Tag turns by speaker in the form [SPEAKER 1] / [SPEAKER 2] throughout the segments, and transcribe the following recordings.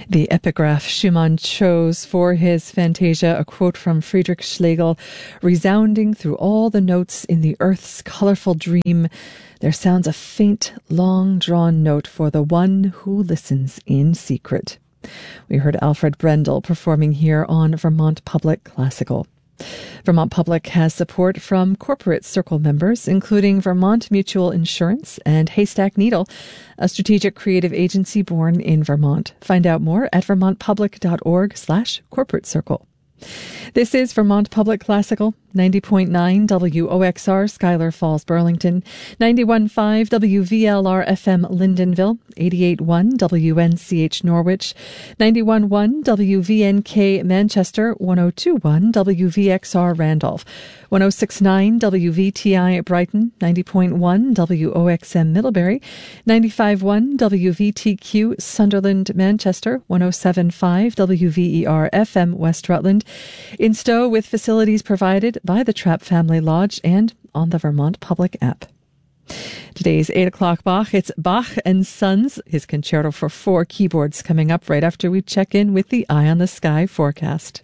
[SPEAKER 1] The epigraph Schumann chose for his Fantasia, a quote from Friedrich Schlegel: "Resounding through all the notes in the earth's colorful dream, there sounds a faint, long-drawn note for the one who listens in secret." We heard Alfred Brendel performing here on Vermont Public Classical. Vermont Public has support from corporate circle members, including Vermont Mutual Insurance and Haystack Needle, a strategic creative agency born in Vermont. Find out more at vermontpublic.org/corporate circle. This is Vermont Public Classical, 90.9 WOXR Schuyler Falls, Burlington, 91.5 WVLR FM Lyndonville, 88.1 WNCH Norwich, 91.1 WVNK Manchester, 102.1 WVXR Randolph, 106.9 WVTI Brighton, 90.1 WOXM Middlebury, 95.1 WVTQ Sunderland Manchester, 107.5 WVER FM West Rutland, in Stowe with facilities provided by the Trapp Family Lodge and on the Vermont Public app. Today's 8 o'clock Bach, it's Bach and Sons, his concerto for 4 keyboards, coming up right after we check in with the Eye on the Sky forecast.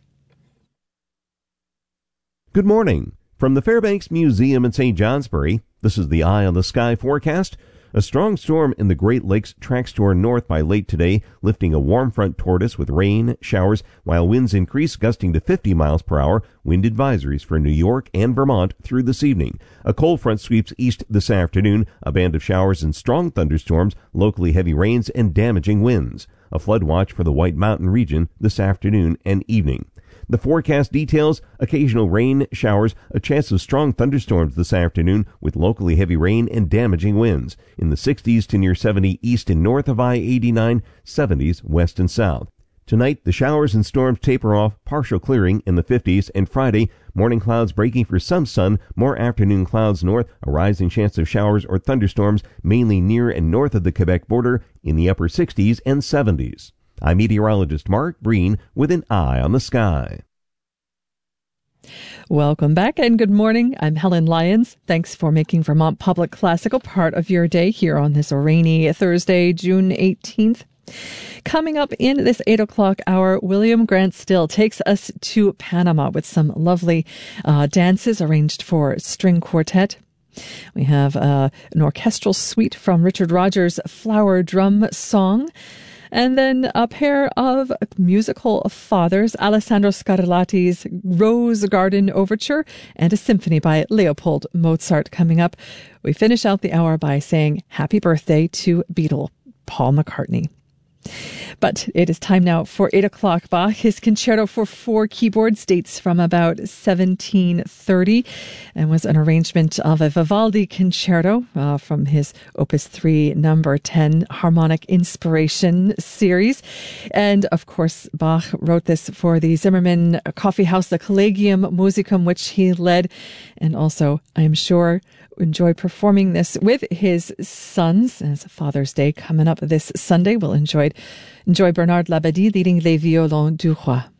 [SPEAKER 2] Good morning. From the Fairbanks Museum in St. Johnsbury, this is the Eye on the Sky forecast. A strong storm in the Great Lakes tracks to our north by late today, lifting a warm front toward us with rain, showers, while winds increase, gusting to 50 miles per hour. Wind advisories for New York and Vermont through this evening. A cold front sweeps east this afternoon, a band of showers and strong thunderstorms, locally heavy rains and damaging winds. A flood watch for the White Mountain region this afternoon and evening. The forecast details: occasional rain, showers, a chance of strong thunderstorms this afternoon with locally heavy rain and damaging winds. In the 60s to near 70 east and north of I-89, 70s west and south. Tonight, the showers and storms taper off, partial clearing in the 50s, and Friday, morning clouds breaking for some sun, more afternoon clouds north, a rising chance of showers or thunderstorms mainly near and north of the Quebec border in the upper 60s and 70s. I'm meteorologist Mark Breen with an Eye on the Sky.
[SPEAKER 1] Welcome back and good morning. I'm Helen Lyons. Thanks for making Vermont Public Classical part of your day here on this rainy Thursday, June 18th. Coming up in this 8 o'clock hour, William Grant Still takes us to Panama with some lovely dances arranged for string quartet. We have an orchestral suite from Richard Rogers' Flower Drum Song. And then a pair of musical fathers, Alessandro Scarlatti's Rose Garden Overture and a symphony by Leopold Mozart coming up. We finish out the hour by saying happy birthday to Beatle Paul McCartney. But it is time now for 8 o'clock Bach. His concerto for 4 keyboards dates from about 1730 and was an arrangement of a Vivaldi concerto from his Opus 3 number 10 Harmonic Inspiration series. And of course, Bach wrote this for the Zimmermann Coffee House, the Collegium Musicum, which he led. And also, I am sure, enjoy performing this with his sons as Father's Day coming up this Sunday. We'll enjoy Bernard Labadie leading Les Violons du Roi.